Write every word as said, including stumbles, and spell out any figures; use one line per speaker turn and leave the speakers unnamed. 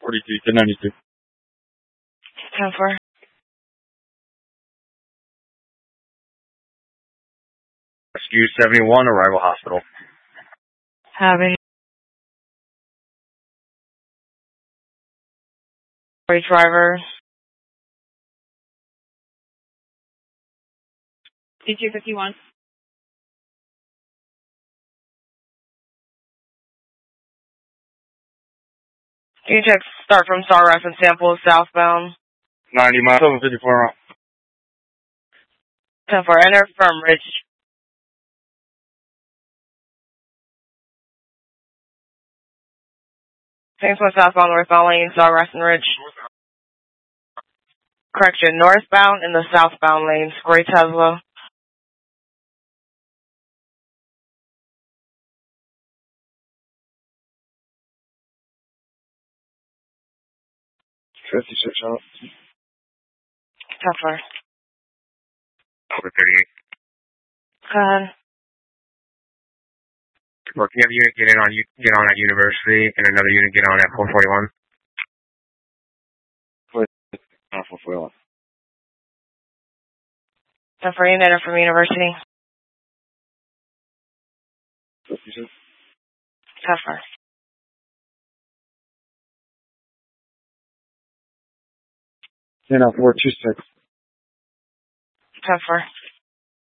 forty-three, ten ninety-two.
ten four.
Rescue seventy-one, arrival hospital.
Having driver. D two fifty-one. Can you check start from Star Reference Sample southbound?
ninety miles, seven fifty-four out.
ten four, enter from Ridge. Thanks for southbound, northbound lane, Star Reference Ridge. Correction, northbound in the southbound lanes, Gray Tesla.
fifty-six out.
ten four.
Over thirty-eight.
Go ahead.
Look, you have a unit get in on get on at University and another unit get on at four forty-one. Uh, four forty-one.
ten four, unit enter from University.
fifty-six.
ten four.
ten out, four two six.
ten four.